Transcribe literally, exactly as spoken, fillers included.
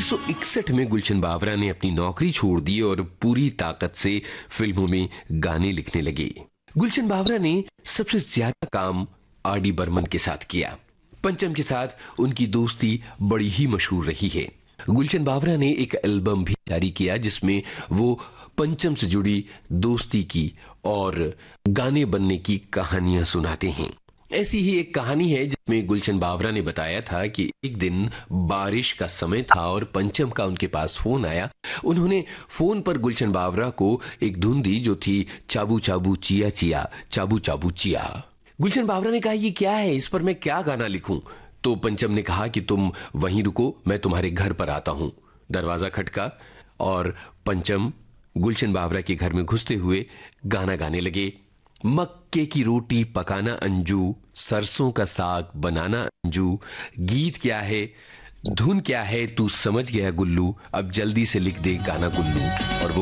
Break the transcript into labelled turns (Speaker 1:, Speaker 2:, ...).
Speaker 1: उन्नीस सौ इकसठ में गुलशन बावरा ने अपनी नौकरी छोड़ दी और पूरी ताकत से फिल्मों में गाने लिखने लगे। गुलशन बावरा ने सबसे ज्यादा काम आर डी बर्मन के साथ किया। पंचम के साथ उनकी दोस्ती बड़ी ही मशहूर रही है। गुलशन बावरा ने एक एल्बम भी जारी किया जिसमें वो पंचम से जुड़ी दोस्ती की और गाने बनने की कहानियां सुनाते हैं। ऐसी ही एक कहानी है जिसमें गुलशन बावरा ने बताया था कि एक दिन बारिश का समय था और पंचम का उनके पास फोन आया। उन्होंने फोन पर गुलशन बावरा को एक धुन दी जो थी चाबू चाबू चिया चिया चाबू चाबू चिया। गुलशन बावरा ने कहा ये क्या है, इस पर मैं क्या गाना लिखूं? तो पंचम ने कहा कि तुम वहीं रुको, मैं तुम्हारे घर पर आता हूं। दरवाजा खटका और पंचम गुलशन बावरा के घर में घुसते हुए गाना गाने लगे। मक्के की रोटी पकाना अंजू, सरसों का साग बनाना अंजू, गीत क्या है धुन क्या है तू समझ गया गुल्लू, अब जल्दी से लिख दे गाना गुल्लू। और वो